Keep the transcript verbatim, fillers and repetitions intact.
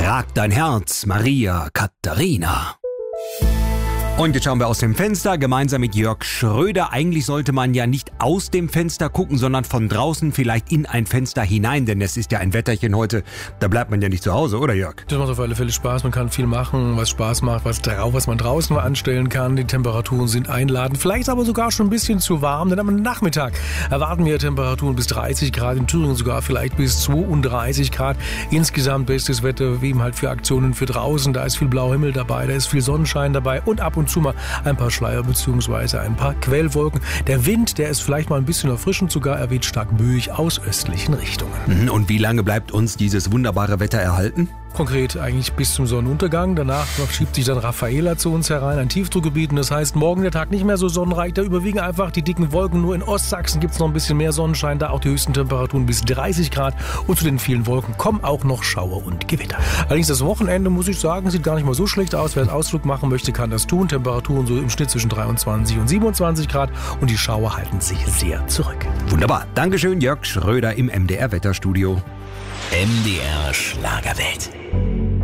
fragt dein Herz, Maria Katharina. Und jetzt schauen wir aus dem Fenster, gemeinsam mit Jörg Schröder. Eigentlich sollte man ja nicht aus dem Fenster gucken, sondern von draußen vielleicht in ein Fenster hinein, denn es ist ja ein Wetterchen heute, da bleibt man ja nicht zu Hause, oder Jörg? Das macht auf alle Fälle Spaß, man kann viel machen, was Spaß macht, was, drau- was man draußen anstellen kann. Die Temperaturen sind einladend, vielleicht aber sogar schon ein bisschen zu warm, denn am Nachmittag erwarten wir Temperaturen bis dreißig Grad, in Thüringen sogar vielleicht bis zweiunddreißig Grad. Insgesamt bestes Wetter, wie eben halt für Aktionen für draußen, da ist viel blauer Himmel dabei, da ist viel Sonnenschein dabei und ab und zu mal ein paar Schleier bzw. ein paar Quellwolken. Der Wind, der ist vielleicht mal ein bisschen erfrischend, sogar er weht stark böig aus östlichen Richtungen. Und wie lange bleibt uns dieses wunderbare Wetter erhalten? Konkret eigentlich bis zum Sonnenuntergang. Danach schiebt sich dann Raffaela zu uns herein, ein Tiefdruckgebiet. Und das heißt, morgen der Tag nicht mehr so sonnenreich. Da überwiegen einfach die dicken Wolken. Nur in Ostsachsen gibt es noch ein bisschen mehr Sonnenschein. Da auch die höchsten Temperaturen bis dreißig Grad. Und zu den vielen Wolken kommen auch noch Schauer und Gewitter. Allerdings das Wochenende, muss ich sagen, sieht gar nicht mal so schlecht aus. Wer einen Ausflug machen möchte, kann das tun. Temperaturen so im Schnitt zwischen dreiundzwanzig und siebenundzwanzig Grad. Und die Schauer halten sich sehr zurück. Wunderbar. Dankeschön, Jörg Schröder im M D R Wetterstudio. M D R Schlagerwelt.